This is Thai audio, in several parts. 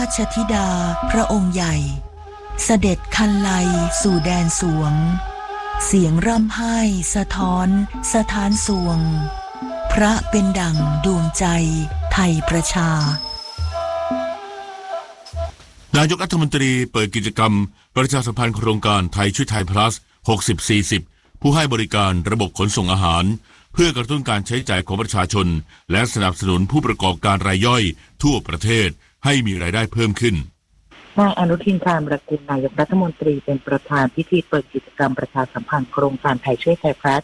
ราชธิดาพระองค์ใหญ่เสด็จคันไลสู่แดนสวงเสียงร่ำไห้สะท้อนสถานสวงพระเป็นดั่งดวงใจไทยประชานายกรัฐมนตรีเปิดกิจกรรมประชาสัมพันธ์โครงการไทยช่วยไทย plus 60-40 ผู้ให้บริการระบบขนส่งอาหารเพื่อกระตุ้นการใช้จ่ายของประชาชนและสนับสนุนผู้ประกอบการรายย่อยทั่วประเทศให้มีรายได้เพิ่มขึ้นนายอนุทินชาญวิรากูลนายกรัฐมนตรีเป็นประธานพิธีเปิดกิจกรรมประชาสัมพันธ์โครงการไทยช่วยไทย plus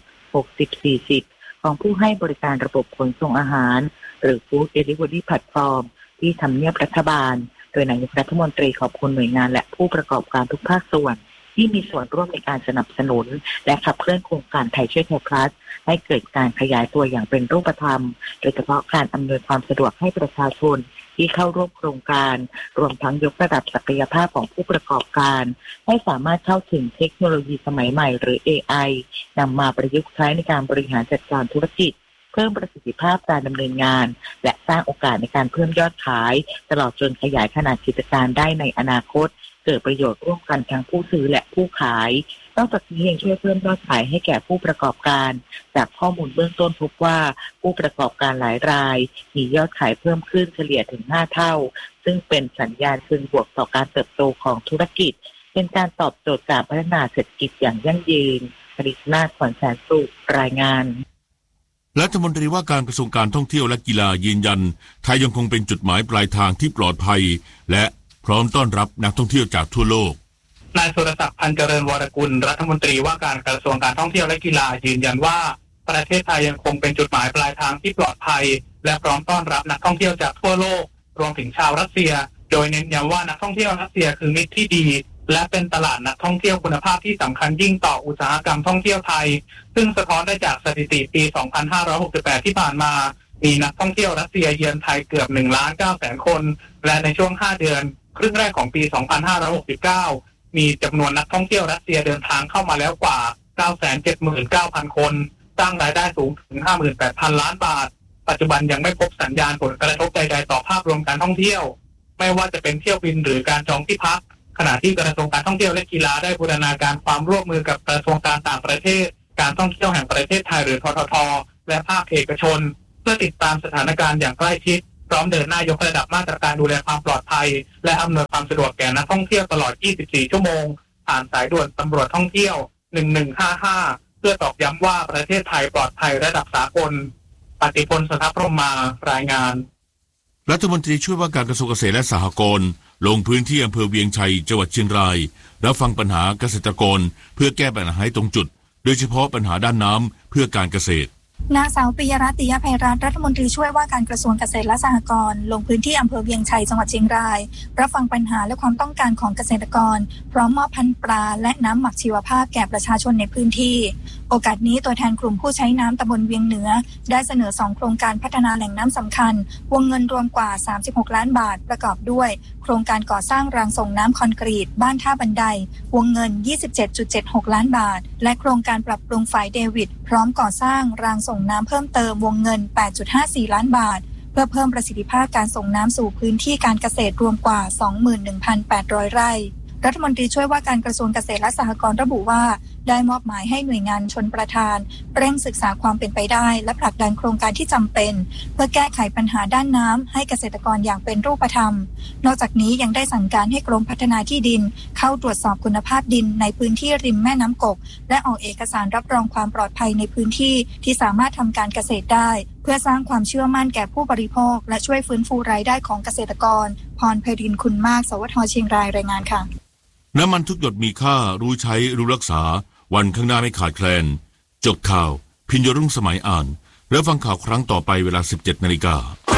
60-40 ของผู้ให้บริการระบบขนส่งอาหารหรือ Food Delivery Platform ที่ทำเนียบรัฐบาลโดยนายกรัฐมนตรีขอบคุณหน่วยงานและผู้ประกอบการทุกภาคส่วนที่มีส่วนร่วมในการสนับสนุนและขับเคลื่อนโครงการไทยช่วยไทย plus ให้เกิดการขยายตัวอย่างเป็นรูปธรรมโดยเฉพาะการอำนวยความสะดวกให้ประชาชนที่เข้าร่วมโครงการรวมทั้งยกระดับศักยภาพของผู้ประกอบการให้สามารถเข้าถึงเทคโนโลยีสมัยใหม่หรือ AI นำมาประยุกต์ใช้ในการบริหารจัดการธุรกิจเพิ่มประสิทธิภาพการดำเนินงานและสร้างโอกาสในการเพิ่มยอดขายตลอดจนขยายขนาดกิจการได้ในอนาคตเกิดประโยชน์ร่วมกันทั้งผู้ซื้อและผู้ขายนอกจากนี้ยังช่วยเพิ่มยอดขายให้แก่ผู้ประกอบการจากข้อมูลเบื้องต้นพบว่าผู้ประกอบการหลายรายมียอดขายเพิ่มขึ้นเฉลี่ยถึง5เท่าซึ่งเป็นสัญญาณเชิงบวกต่อการเติบโตของธุรกิจเป็นการตอบโจทย์การพัฒนาเศรษฐกิจอย่างยั่งยืนอดิษนาถ ขวัญแสนสุขรายงานรัฐมนตรีว่าการกระทรวงการท่องเที่ยวและกีฬายืนยันไทยยังคงเป็นจุดหมายปลายทางที่ปลอดภัยและพร้อมต้อนรับนักท่องเที่ยวจากทั่วโลกนายสุรศักดิ์พันเจริญวรกุลรัฐมนตรีว่าการกระทรวงการท่องเที่ยวและกีฬายืนยันว่าประเทศไทยยังคงเป็นจุดหมายปลายทางที่ปลอดภัยและพร้อมต้อนรับนักท่องเที่ยวจากทั่วโลกรวมถึงชาวรัสเซียโดยเน้นย้ำว่านักท่องเที่ยวรัสเซียคือมิตรที่ดีและเป็นตลาดนักท่องเที่ยวคุณภาพที่สำคัญยิ่งต่ออุตสาหกรรมท่องเที่ยวไทยซึ่งสะท้อนได้จากสถิติปี 2568 ที่ผ่านมามีนักท่องเที่ยวรัสเซียเยือนไทยเกือบ 1,900,000 คนและในช่วง 5 เดือนครึ่งแรกของปี 2569 มีจำนวนนักท่องเที่ยวรัสเซียเดินทางเข้ามาแล้วกว่า 979,000 คนสร้างรายได้สูงถึง 58,000 ล้านบาทปัจจุบันยังไม่พบสัญญาณผลกระทบใดๆต่อภาพรวมการท่องเที่ยวไม่ว่าจะเป็นเที่ยวบินหรือการจองที่พักขณะที่กระทรวงการท่องเที่ยวและกีฬาได้บูรณาการความร่วมมือกับกระทรวงการต่างประเทศการท่องเที่ยวแห่งประเทศไทยหรือททท.และภาคเอกชนเพื่อติดตามสถานการณ์อย่างใกล้ชิดพร้อมเดินหน้ายกระดับมาตรการดูแลความปลอดภัยและอำนวยความสะดวกแก่นักท่องเที่ยวตลอด 24 ชั่วโมงผ่านสายด่วนตำรวจท่องเที่ยว 1155 เพื่อตอกย้ำว่าประเทศไทยปลอดภัยระดับสากลปฏิพล สทัพพรหมารายงานรัฐมนตรีช่วยว่าการกระทรวงเกษตรและสหกรณ์ลงพื้นที่อำเภอเวียงชัยจังหวัดเชียงรายรับฟังปัญหาเกษตรกรเพื่อแก้ปัญหาให้ตรงจุดโดยเฉพาะปัญหาด้านน้ำเพื่อการเกษตรนางสาวปิยรัตน์ ติยไพรัตน์รัฐมนตรีช่วยว่าการกระทรวงเกษตรและสหกรณ์ลงพื้นที่อำเภอเวียงชัยจังหวัดเชียงรายรับฟังปัญหาและความต้องการของเกษตรกรพร้อมมอบพันธุ์ปลาและน้ำหมักชีวภาพแก่ประชาชนในพื้นที่โอกาสนี้ตัวแทนกลุ่มผู้ใช้น้ำตำบลเวียงเหนือได้เสนอ2โครงการพัฒนาแหล่งน้ำสำคัญวงเงินรวมกว่า36ล้านบาทประกอบด้วยโครงการก่อสร้างรางส่งน้ำคอนกรีตบ้านท่าบันไดวงเงิน 27.76 ล้านบาทและโครงการปรับปรุงฝายเดวิดพร้อมก่อสร้างรางส่งน้ำเพิ่มเติมวงเงิน 8.54 ล้านบาทเพื่อเพิ่มประสิทธิภาพการส่งน้ำสู่พื้นที่การเกษตรรวมกว่า 21,800 ไร่รัฐมนตรีช่วยว่าการกระทรวงเกษตรและสหกรณ์ระบุว่าได้มอบหมายให้หน่วยงานชนประทานเร่งศึกษาความเป็นไปได้และผลักดันโครงการที่จำเป็นเพื่อแก้ไขปัญหาด้านน้ำให้เกษตรกรอย่างเป็นรูปธรรมนอกจากนี้ยังได้สั่งการให้กรมพัฒนาที่ดินเข้าตรวจสอบคุณภาพดินในพื้นที่ริมแม่น้ำกกและออกเอกสารรับรองความปลอดภัยในพื้นที่ที่สามารถทำการเกษตรได้เพื่อสร้างความเชื่อมั่นแก่ผู้บริโภคและช่วยฟื้นฟูรายได้ของเกษตรกรพรไพรินทร์คุณมากสวทเชียงรายรายงานค่ะน้ำมันทุกหยดมีค่ารู้ใช้รู้รักษาวันข้างหน้าไม่ขาดแคลนจบข่าวพิญญรุ่งสมัยอ่านแล้วฟังข่าวครั้งต่อไปเวลา 17 นาฬิกา